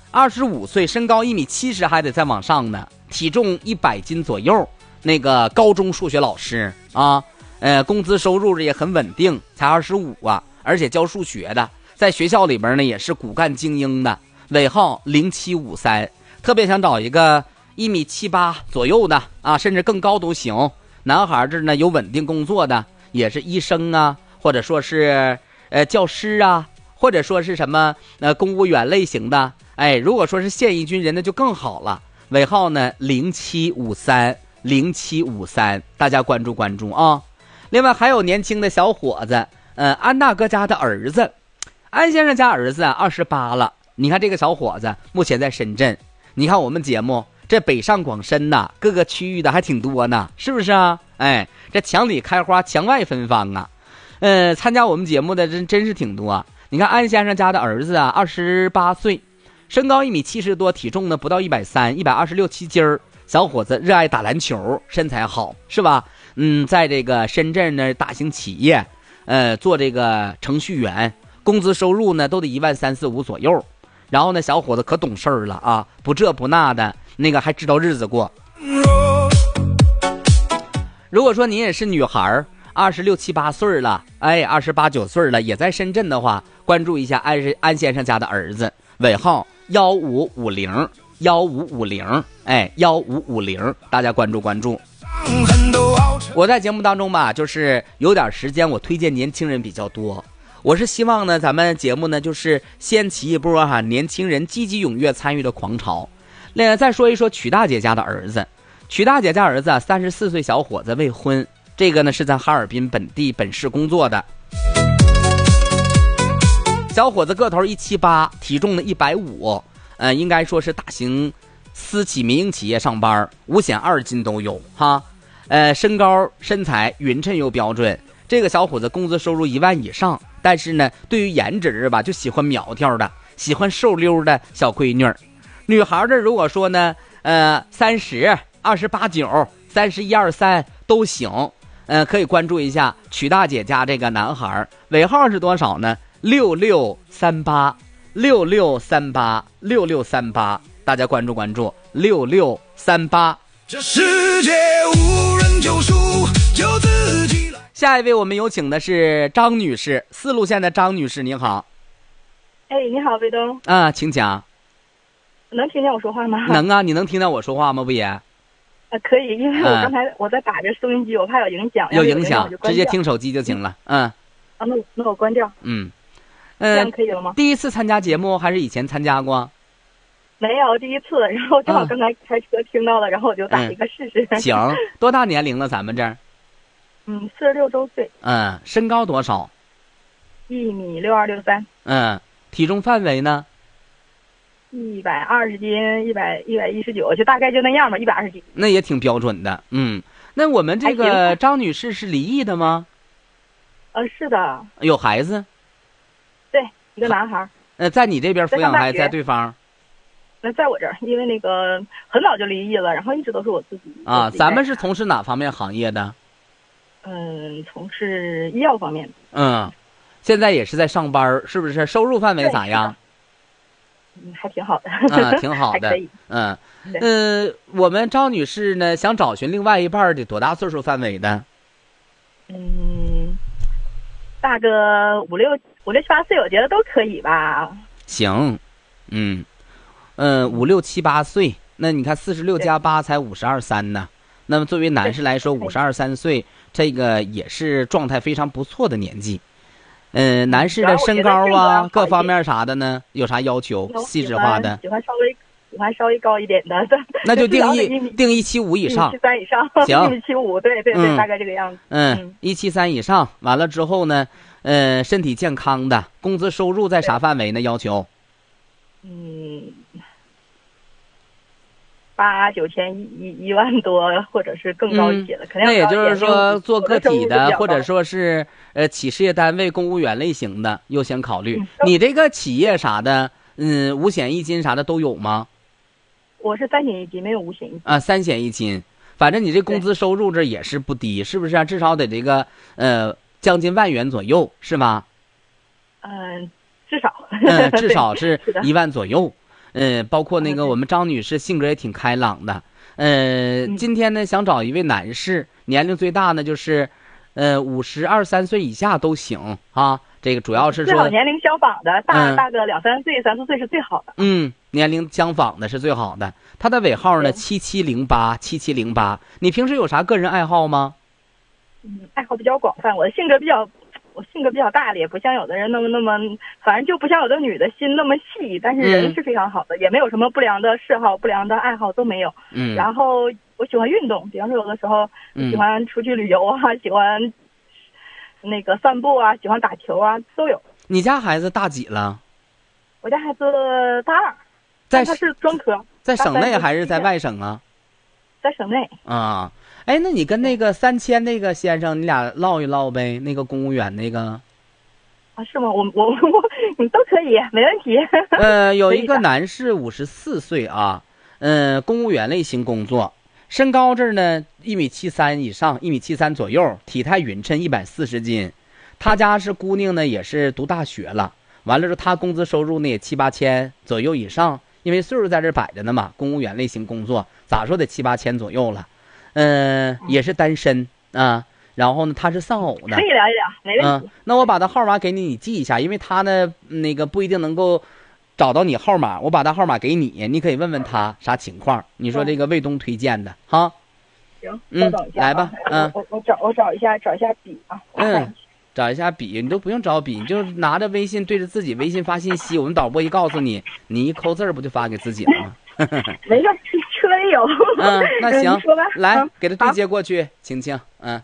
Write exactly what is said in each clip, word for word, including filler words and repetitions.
二十五岁，身高一米七十，还得再往上呢，体重一百斤左右，那个高中数学老师啊，呃，工资收入也很稳定，才二十五啊，而且教数学的，在学校里边呢也是骨干精英的，尾号零七五三，特别想找一个一米七八左右的啊，甚至更高都行。男孩这呢有稳定工作的，也是医生啊，或者说是呃教师啊，或者说是什么呃公务员类型的。哎，如果说是现役军人那就更好了。尾号呢零七五三零七五三，大家关注关注啊。另外还有年轻的小伙子，呃，安大哥家的儿子，安先生家儿子二十八了。你看这个小伙子目前在深圳。你看我们节目这北上广深呐，各个区域的还挺多呢，是不是啊？哎，这墙里开花，墙外芬芳啊。呃，参加我们节目的真真是挺多。你看安先生家的儿子啊，二十八岁。身高一米七十多，体重呢不到一百三，一百二十六七斤儿。小伙子热爱打篮球，身材好，是吧？嗯，在这个深圳呢，大型企业，呃，做这个程序员，工资收入呢都得一万三四五左右。然后呢，小伙子可懂事儿了啊，不这不那的，那个还知道日子过。如果说您也是女孩，二十六七八岁了，哎，二十八九岁了，也在深圳的话，关注一下安安先生家的儿子，尾号幺五五零幺五五零，哎，幺五五零，大家关注关注。我在节目当中吧，就是有点时间，我推荐年轻人比较多。我是希望呢，咱们节目呢，就是掀起一波哈、啊、年轻人积极踊跃参与的狂潮。另外再说一说曲大姐家的儿子，曲大姐家儿子啊，三十四岁小伙子未婚，这个呢是在哈尔滨本地本市工作的。小伙子个头一七八，体重呢一百五，呃，应该说是大型私企民营企业上班，五险二金都有哈。呃，身高身材匀称又标准，这个小伙子工资收入一万以上，但是呢，对于颜值吧，就喜欢苗条的，喜欢瘦溜的小闺女。女孩的如果说呢，呃，三十、二十八九、三十一二三都行，呃，可以关注一下曲大姐家这个男孩，尾号是多少呢？六六三八六六三八六六三八，大家关注关注六六三八。这世界无人救赎，就自己来。下一位我们有请的是张女士，四路线的张女士，您好。 哎，你好，卫东。 啊，请讲。 能听见我说话吗？ 能啊，你能听见我说话吗？不也？啊， 可以，因为我刚才我在打着收音机，我怕有影响。 有影响，直接听手机就行了。嗯。 啊，那那我关掉。 嗯。 这样可以了吗？ 第一次参加节目还是以前参加过？ 没有，第一次。然后正好刚才开车听到了，嗯、然后我就打一个试试。 嗯、行，多大年龄了？咱们这儿？ 嗯，四十六周岁。 嗯，身高多少？ 一米六二六三。 嗯，体重范围呢？ 一百二十斤，一百一百一十九，就大概就那样吧，一百二十斤。 那也挺标准的。嗯，那我们这个张女士是离异的吗？ 呃，是的。 有孩子？ 对，一个男孩。 呃，在你这边抚养孩子，在对方？ 那在我这儿，因为那个很早就离异了，然后一直都是我自己。 啊，咱们是从事哪方面行业的？ 嗯，从事医药方面的。 嗯，现在也是在上班，是不是？收入范围咋样？ 嗯，还挺好的。 嗯，挺好的。嗯，呃，我们张女士呢，想找寻另外一半的多大岁数范围的？ 嗯，大个五六五六七八岁，我觉得都可以吧。 行，嗯，嗯、呃，五六七八岁，那你看四十六加八才五十二三呢。那么作为男士来说，五十二三岁，这个也是状态非常不错的年纪。嗯、呃，男士的身高啊，各方面啥的呢，有啥要求？细致化的。 喜欢稍微喜欢稍微高一点的， 那就定义定一七五以上， 一七三以上， 行， 一米七五，对对对、 嗯， 大概这个样子。 嗯，一七三以上，完了之后呢，呃，身体健康的，工资收入在啥范围呢？要求？ 嗯，八九千一一一万多，或者是更高一些的，肯定、嗯、 那也就是说，做个体的，或者说是呃企事业单位、公务员类型的，优先考虑。嗯、你这个企业啥的，嗯，五险一金啥的都有吗？ 我是三险一金，没有五险一金啊，三险一金，反正你这工资收入这也是不低，是不是啊？至少得这个呃将近万元左右，是吧？ 嗯，至少， 嗯，至少是一万左右。 嗯，包括那个我们张女士性格也挺开朗的。呃， 嗯今天呢想找一位男士，年龄最大呢就是，呃，五十二三岁以下都行啊。这个主要是最好说， 年龄相仿的，大、 嗯大个两三岁、三四岁是最好的。 嗯，年龄相仿的是最好的。他的尾号呢对七七零八七七零八。你平时有啥个人爱好吗？ 嗯，爱好比较广泛，我的性格比较，我性格比较大咧，不像有的人那么那么，反正就不像有的女的心那么细，但是人嗯是非常好的，也没有什么不良的嗜好、不良的爱好都没有。 嗯， 然后我喜欢运动，比方说有的时候嗯喜欢出去旅游啊，喜欢那个散步啊，喜欢打球啊，都有。 你家孩子大几了？ 我家孩子大二， 在但他是专科， 在省内还是在大三外省啊？ 在省内。 啊，哎，那你跟那个三千那个先生，你俩唠一唠呗？那个公务员那个， 啊，是吗？我我我，你都可以，没问题。 呃，有一个可以的男士，五十四岁啊，嗯，公务员类型工作，身高这儿呢一米七三以上，一米七三左右，体态匀称，一百四十斤。他家是姑娘呢，也是读大学了，完了之后他工资收入呢也七八千左右以上，因为岁数在这摆着呢嘛，公务员类型工作咋说得七八千左右了，嗯、呃，也是单身啊。然后呢，他是丧偶的， 可以聊一聊，没问题。 嗯，那我把他号码给你，你记一下，因为他呢那个不一定能够找到你号码，我把他号码给你，你可以问问他啥情况。你说这个卫东推荐的哈？ 行， 嗯稍等一下啊、 来吧嗯我我我找我找一下找一下笔啊。 嗯，找一下笔，你都不用找笔，你就拿着微信对着自己微信发信息，我们导播一告诉你，你一扣字儿不就发给自己了吗？ 没事，车里有。 嗯，那行你说吧， 来嗯给他对接过去，晴晴，嗯。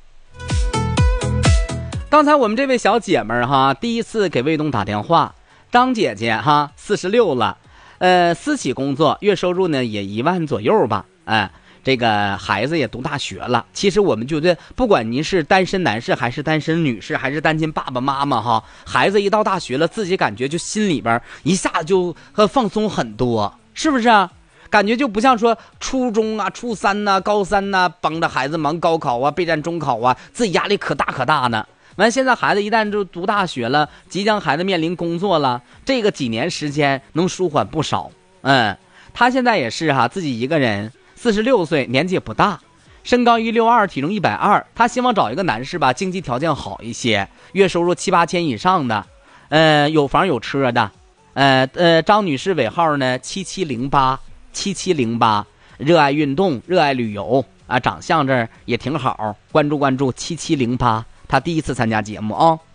刚才我们这位小姐们儿哈，第一次给卫东打电话，张姐姐哈，四十六了，呃，私企工作，月收入呢也一万左右吧，哎，这个孩子也读大学了。其实我们觉得，不管您是单身男士还是单身女士，还是单亲爸爸妈妈哈，孩子一到大学了，自己感觉就心里边一下就和放松很多，是不是啊？感觉就不像说初中啊、初三呐、高三呐，帮着孩子忙高考啊、备战中考啊，自己压力可大可大呢。完，现在孩子一旦就读大学了，即将孩子面临工作了，这个几年时间能舒缓不少。嗯，他现在也是哈、啊，自己一个人，四十六岁，年纪也不大，身高一六二，体重一百二。他希望找一个男士吧，经济条件好一些，月收入七八千以上的，呃，有房有车的。呃呃，张女士尾号呢七七零八七七零八，热爱运动，热爱旅游啊，长相这儿也挺好，关注关注七七零八。他第一次参加节目啊、哦。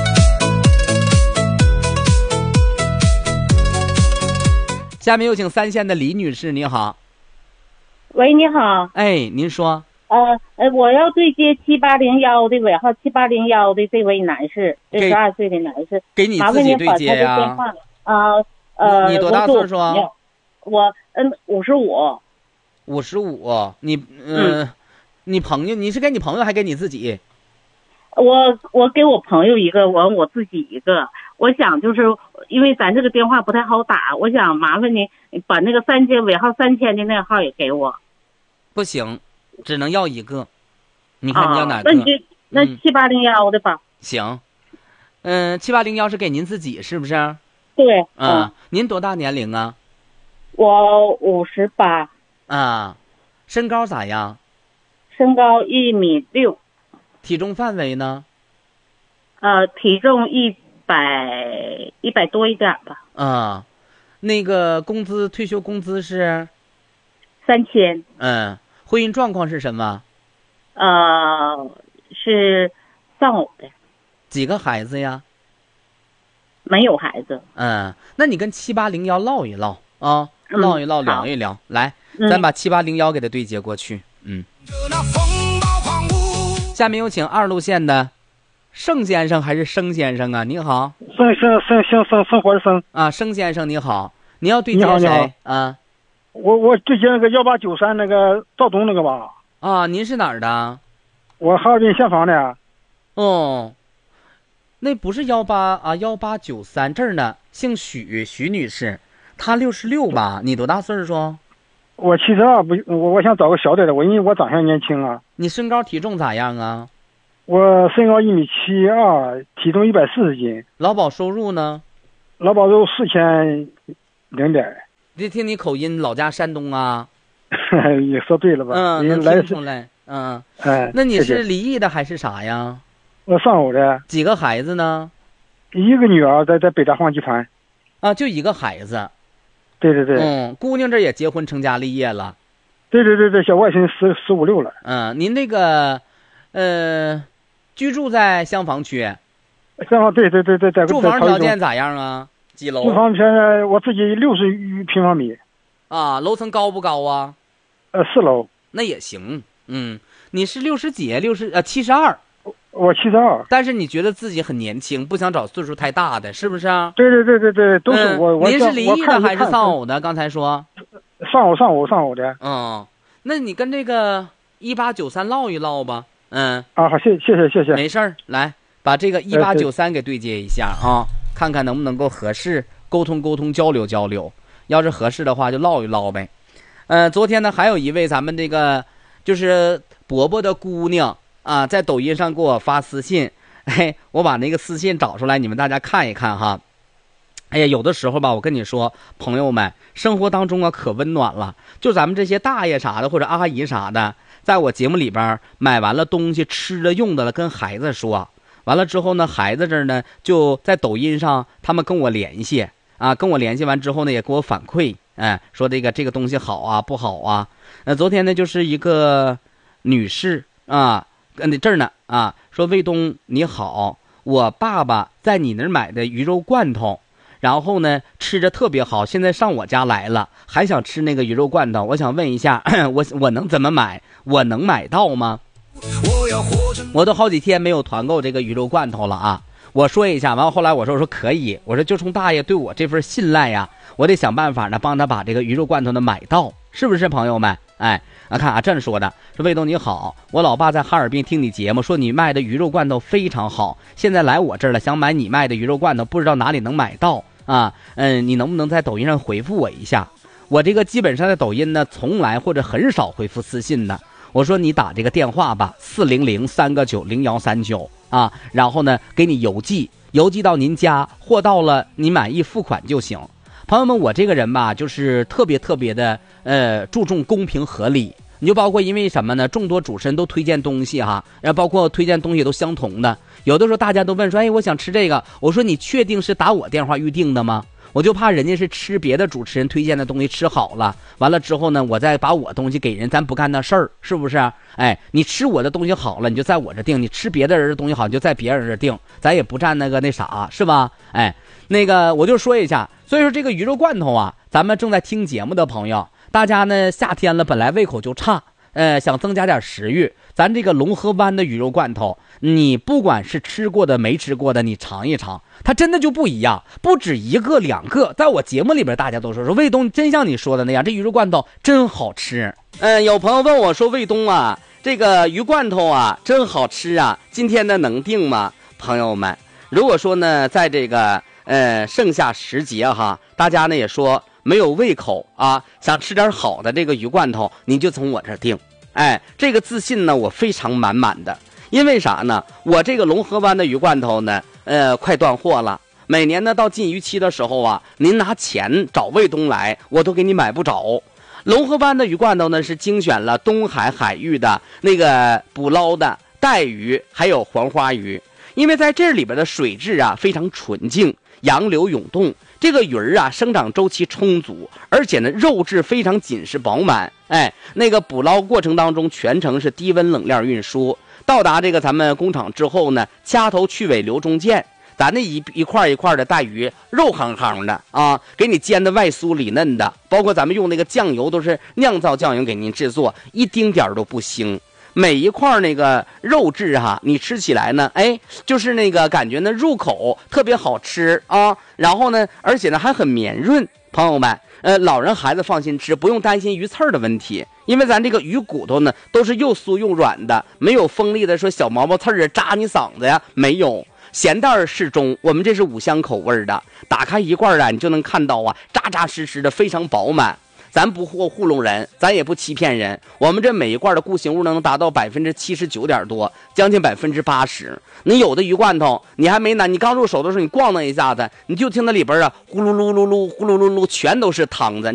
下面有请三线的李女士，你好。 喂，你好。 哎，您说。 呃呃，我要对接七八零幺的尾号七八零幺的这位男士，六十二岁的男士， 给你自己对接呀、 啊。啊呃， 你多大岁数啊？ 我嗯五十五。 五十五，你嗯、呃，你朋友，你是给你朋友还给你自己？ 我我给我朋友一个，我我自己一个。我想就是因为咱这个电话不太好打，我想麻烦你把那个三千尾号三千的那个号也给我。 不行，只能要一个。你看你要哪个？ 啊、那你就那七八零幺的吧。 嗯、行，嗯，七八零幺是给您自己是不是？ 对。 嗯， 嗯您多大年龄啊？ 我五十八。 啊，身高咋样？ 身高一米六。 体重范围呢？ 呃，体重一百一百多一点吧。 啊，那个工资退休工资是三千。 嗯，婚姻状况是什么？ 呃，是丧偶的。 几个孩子呀？ 没有孩子。 嗯，那你跟七八零幺唠一唠啊，嗯、唠一唠，聊一聊。来， 嗯、 咱把七八零幺给他对接过去。嗯。下面有请二路线的盛先生还是生先生啊？你好。 生生生生生生活的生啊，盛先生你好，你要对接谁啊？ 我我对接那个幺八九三那个赵东那个吧。 啊，您是哪儿的？ 我哈尔滨县房的。 哦，那不是幺八啊，幺八九三这儿呢，姓许，许女士，她六十六吧？你多大岁数？ 我七十二，不，我我想找个小点的，我因为我长相年轻啊。 你身高体重咋样啊？ 我身高一米七二，体重一百四十斤。 劳保收入呢？ 劳保收入四千零点。 这听你口音，老家山东啊？ 也说对了吧？ 嗯，能听出来。嗯， 哎， 那你是谢谢离异的还是啥呀？ 我上午的。 几个孩子呢？ 一个女儿在在北大黄集团。 啊，就一个孩子。 对对对。 嗯，姑娘这也结婚成家立业了。 对对对对，小外甥十十五六了。 嗯，您那个，呃，居住在厢房区。 厢房，对对对对，在住房条件咋样啊？几楼？ 住房现在我自己六十余平方米。 啊，楼层高不高啊？ 呃，四楼。 那也行。嗯，你是六十几？六十呃七十二。 我七十二。 但是你觉得自己很年轻，不想找岁数太大的，是不是啊？ 对对对对对，都是我。 嗯、 我您是离异的还是丧看偶的？刚才说。 丧偶丧偶丧偶的。 嗯，那你跟这个一八九三唠一唠吧。嗯。 啊，好，谢谢谢谢谢。 没事儿，来把这个一八九三给对接一下啊，看看能不能够合适，沟通沟通，交流交流。要是合适的话，就唠一唠呗。呃，昨天呢，还有一位咱们这个就是伯伯的姑娘啊，在抖音上给我发私信，哎，我把那个私信找出来，你们大家看一看哈。哎呀，有的时候吧，我跟你说，朋友们，生活当中啊可温暖了。就咱们这些大爷啥的或者阿姨啥的，在我节目里边买完了东西吃的用的了，跟孩子说，完了之后呢，孩子这儿呢就在抖音上，他们跟我联系啊，跟我联系完之后呢，也给我反馈，哎，说这个这个东西好啊不好啊。那昨天呢，就是一个女士啊，跟你这儿呢啊，说卫东你好，我爸爸在你那儿买的鱼肉罐头。然后呢，吃着特别好，现在上我家来了，还想吃那个鱼肉罐头。我想问一下，我我能怎么买？我能买到吗？我都好几天没有团购这个鱼肉罐头了啊！我说一下，完了后来我说我说可以，我说就冲大爷对我这份信赖呀，我得想办法呢，帮他把这个鱼肉罐头呢买到，是不是朋友们？哎，啊看啊，这么说的，说卫东你好，我老爸在哈尔滨听你节目，说你卖的鱼肉罐头非常好，现在来我这儿了，想买你卖的鱼肉罐头，不知道哪里能买到。啊，嗯，你能不能在抖音上回复我一下？我这个基本上在抖音呢，从来或者很少回复私信的。我说你打这个电话吧，四零零三个九零幺三九啊，然后呢给你邮寄，邮寄到您家，货到了你满意付款就行。朋友们，我这个人吧，就是特别特别的呃注重公平合理。你就包括因为什么呢？众多主持人都推荐东西哈，然后包括推荐东西都相同的。有的时候大家都问说，哎，我想吃这个，我说你确定是打我电话预定的吗？我就怕人家是吃别的主持人推荐的东西吃好了，完了之后呢，我再把我东西给人，咱不干那事儿，是不是？哎，你吃我的东西好了，你就在我这订；你吃别的人的东西好，你就在别人这订，咱也不占那个那啥，是吧？哎，那个我就说一下，所以说这个鱼肉罐头啊，咱们正在听节目的朋友。大家呢，夏天了，本来胃口就差，呃，想增加点食欲。咱这个龙河湾的鱼肉罐头，你不管是吃过的没吃过的，你尝一尝，它真的就不一样。不止一个两个，在我节目里边，大家都说说卫东真像你说的那样，这鱼肉罐头真好吃。嗯、呃，有朋友问我说，卫东啊，这个鱼罐头啊，真好吃啊，今天呢能订吗？朋友们，如果说呢，在这个呃盛夏时节哈，大家呢也说。没有胃口啊，想吃点好的这个鱼罐头，您就从我这儿订。哎，这个自信呢，我非常满满的。因为啥呢？我这个龙河湾的鱼罐头呢，呃，快断货了。每年呢，到禁渔期的时候啊，您拿钱找卫东来，我都给你买不着。龙河湾的鱼罐头呢，是精选了东海海域的那个捕捞的带鱼，还有黄花鱼。因为在这里边的水质啊，非常纯净，洋流涌动。这个鱼儿啊，生长周期充足，而且呢，肉质非常紧实饱满。哎，那个捕捞过程当中，全程是低温冷链运输，到达这个咱们工厂之后呢，掐头去尾留中间。咱那一一块一块的带鱼，肉夯夯的啊，给你煎的外酥里嫩的，包括咱们用那个酱油都是酿造酱油给您制作，一丁点儿都不腥。每一块那个肉质哈，你吃起来呢，哎，就是那个感觉呢，入口特别好吃啊。然后呢，而且呢还很绵润。朋友们，呃，老人孩子放心吃，不用担心鱼刺儿的问题，因为咱这个鱼骨头呢都是又酥又软的，没有锋利的说小毛毛刺儿扎你嗓子呀，没有。咸淡适中，我们这是五香口味的，打开一罐啊，你就能看到啊，扎扎实实的，非常饱满。 咱不糊糊弄人，咱也不欺骗人。我们这每一罐的固形物能达到百分之七十九点多，将近百分之八十。你有的鱼罐头，你还没拿，你刚入手的时候，你咣当一下子，你就听它里边啊呼噜噜噜噜呼噜噜噜，全都是汤子。